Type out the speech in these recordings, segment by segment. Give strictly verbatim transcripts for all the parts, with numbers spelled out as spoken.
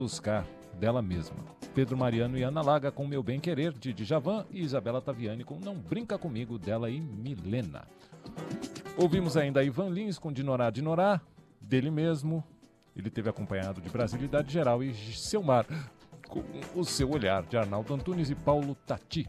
buscar dela mesma. Pedro Mariano e Ana Laga com Meu Bem Querer, de Djavan, e Isabela Taviani com Não Brinca Comigo, dela e Milena. Ouvimos ainda Ivan Lins com Dinorá Dinorá, dele mesmo. Ele teve acompanhado de Brasilidade Geral e Selmar com O Seu Olhar, de Arnaldo Antunes e Paulo Tati.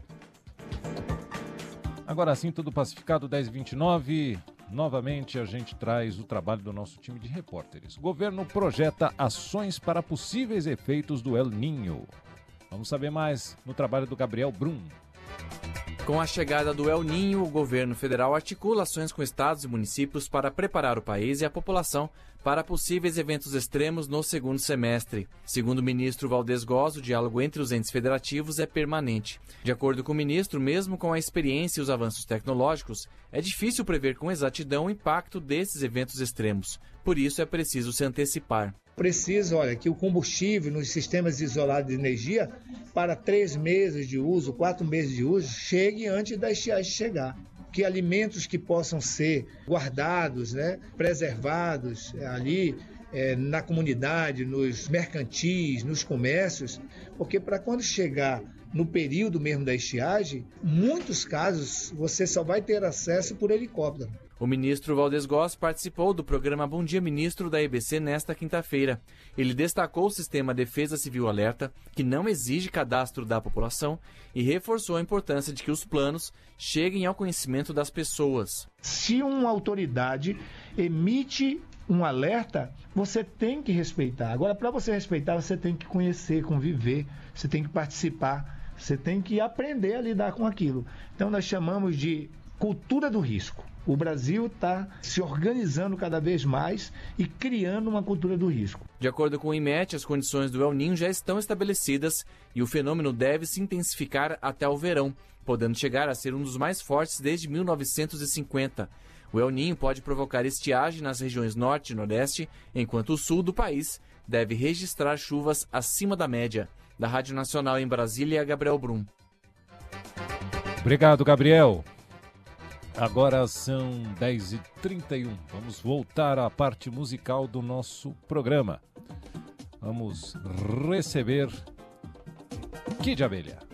Agora sim, tudo pacificado, dez e vinte e nove. Novamente a gente traz o trabalho do nosso time de repórteres. O governo projeta ações para possíveis efeitos do El Niño. Vamos saber mais no trabalho do Gabriel Brum. Com a chegada do El Niño, o governo federal articula ações com estados e municípios para preparar o país e a população para possíveis eventos extremos no segundo semestre. Segundo o ministro Valdez Góes, o diálogo entre os entes federativos é permanente. De acordo com o ministro, mesmo com a experiência e os avanços tecnológicos, é difícil prever com exatidão o impacto desses eventos extremos. Por isso é preciso se antecipar. Precisa, olha, que o combustível nos sistemas isolados de energia, para três meses de uso, quatro meses de uso, chegue antes da estiagem chegar. Que alimentos que possam ser guardados, né, preservados ali é, na comunidade, nos mercantis, nos comércios, porque para quando chegar no período mesmo da estiagem, muitos casos você só vai ter acesso por helicóptero. O ministro Valdez Góes participou do programa Bom Dia Ministro da E B C nesta quinta-feira. Ele destacou o sistema Defesa Civil Alerta, que não exige cadastro da população, e reforçou a importância de que os planos cheguem ao conhecimento das pessoas. Se uma autoridade emite um alerta, você tem que respeitar. Agora, para você respeitar, você tem que conhecer, conviver, você tem que participar, você tem que aprender a lidar com aquilo. Então, nós chamamos de cultura do risco. O Brasil está se organizando cada vez mais e criando uma cultura do risco. De acordo com o IMET, as condições do El Niño já estão estabelecidas e o fenômeno deve se intensificar até o verão, podendo chegar a ser um dos mais fortes desde mil novecentos e cinquenta. O El Niño pode provocar estiagem nas regiões norte e nordeste, enquanto o sul do país deve registrar chuvas acima da média. Da Rádio Nacional em Brasília, Gabriel Brum. Obrigado, Gabriel. Agora são dez e trinta e um. Vamos voltar à parte musical do nosso programa. Vamos receber Kid Abelha.